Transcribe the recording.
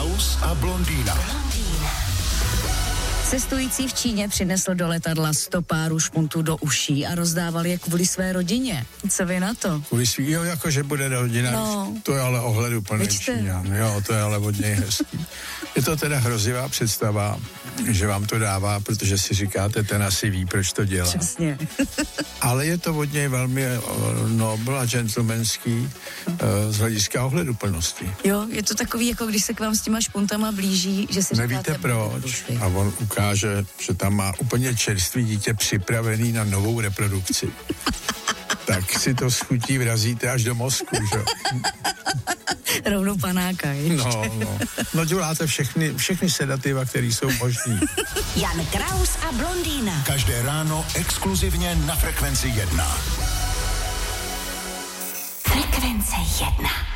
Kraus a blondýna. Cestující v Číně přinesl do letadla 100 párů špuntů do uší a rozdával je kvůli své rodině. Co vy na to? Kvůli svý, jo, jakože bude rodina. No. To je ale ohleduplný Číňan. Jo, to je ale od něj hezký. Je to teda hrozivá představa, že vám to dává, protože si říkáte, ten asi ví, proč to dělá. Přesně. Ale je to od něj velmi nobl a gentlemanský z hlediska ohleduplnosti. Jo, je to takový, jako když se k vám s těma špuntama blíží, že si Nevíte říkáte, proč. A on ukáže, že tam má úplně čerstvý dítě připravený na novou reprodukci. Tak si to schutí vrazíte až do mozku, že? Rovnou panáka, ještě. No děláte všechny sedativa, které jsou možný. Jan Kraus a blondýna. Každé ráno exkluzivně na Frekvenci 1. Frekvence 1.